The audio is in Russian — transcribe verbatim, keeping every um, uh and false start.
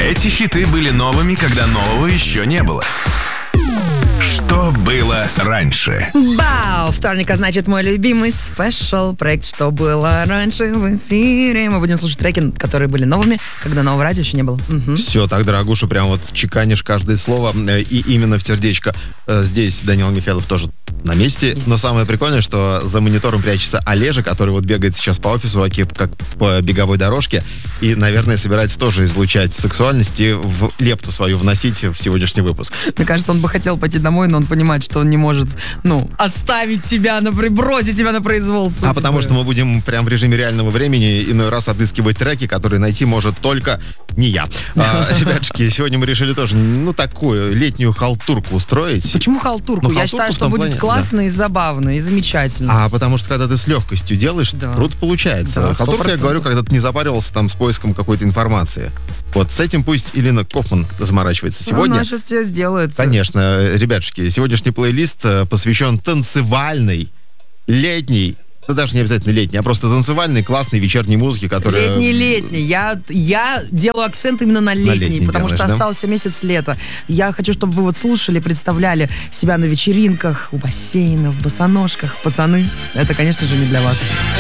Эти хиты были новыми, когда нового еще не было. Что было раньше? Бау! Вторник, а значит, мой любимый спешл проект «Что было раньше» в эфире. Мы будем слушать треки, которые были новыми, когда нового радио еще не было. Угу. Все, так, дорогуша, прям вот чеканишь каждое слово и именно в сердечко. Здесь Данил Михайлов тоже на месте. Yes. Но самое прикольное, что за монитором прячется Олежа, который вот бегает сейчас по офису, как по беговой дорожке, и, наверное, собирается тоже излучать сексуальность и в лепту свою вносить в сегодняшний выпуск. Мне кажется, он бы хотел пойти домой, но он понимает, что он не может, ну, оставить тебя, на, бросить тебя на произвол судьбы. А потому что мы будем прям в режиме реального времени иной раз отыскивать треки, которые найти может только не я. А, ребятушки, сегодня мы решили тоже, ну, такую летнюю халтурку устроить. Почему халтурку? Ну, я считаю, что будет плане... классно, да, и забавно, и замечательно. А потому что, когда ты с легкостью делаешь, да, круто получается. Да, халтурка, я говорю, когда ты не запаривался там с поиском какой-то информации. Вот с этим пусть Илина Кофман заморачивается сегодня. Она сейчас тебя сделает. Конечно, ребятушки, сегодняшний плейлист посвящен танцевальной, летней, да даже не обязательно летней, а просто танцевальной, классной вечерней музыке, которая... Летний-летний. Я, я делаю акцент именно на летний, на летний потому делаешь, что да? остался месяц лета. Я хочу, чтобы вы вот слушали, представляли себя на вечеринках, у бассейна, в босоножках. Пацаны, это, конечно же, не для вас.